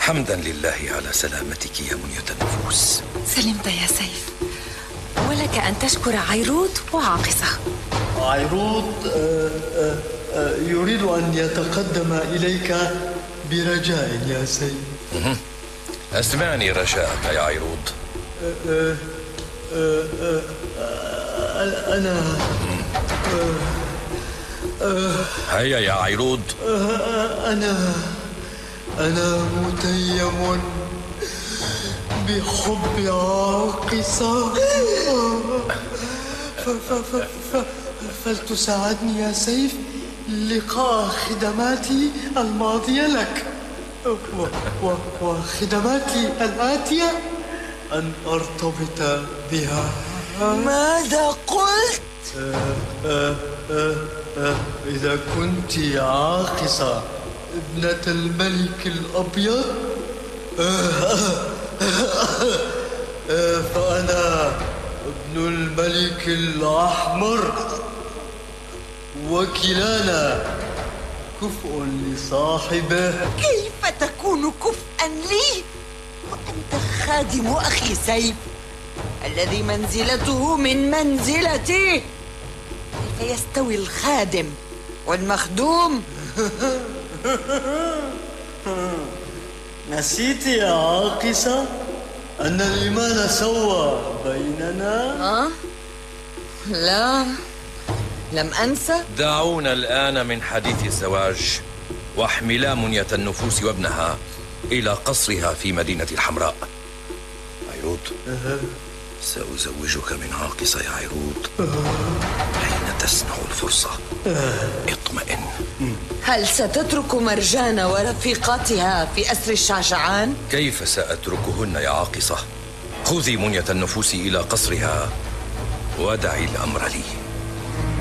حمدا لله على سلامتك يا منية النفوس. سلمت يا سيف، ولك أن تشكر عيروط وعاقصة. عيروط يريد أن يتقدم إليك برجاء يا سيف. اسمعني رجاءك يا عيروط. أنا هيا يا عيروط. أنا متيم بحب عاقصة، فلتساعدني يا سيف لقاء خدماتي الماضية لك، وخدماتي الآتية أن أرتبط بها. ماذا قلت؟ إذا كنت عاقصة ابنة الملك الأبيض فأنا ابن الملك الأحمر، وكلانا كفء لصاحبه. كيف تكون كفءا لي وأنت خادم أخي سيف الذي منزلته من منزلتي؟ كيف يستوي الخادم والمخدوم؟ نسيت يا عاقصة أن الإيمان سوى بيننا؟ لا، لم أنسى. دعونا الآن من حديث الزواج، واحملا منية النفوس وابنها إلى قصرها في مدينة الحمراء. عيروط، سأزوجك من عاقصة يا عيروط حين تسنح الفرصة. اطمئن. هل ستترك مرجان ورفيقاتها في أسر الشعشعان؟ كيف سأتركهن يا عاقصة؟ خذي منية النفوس إلى قصرها ودعي الأمر لي.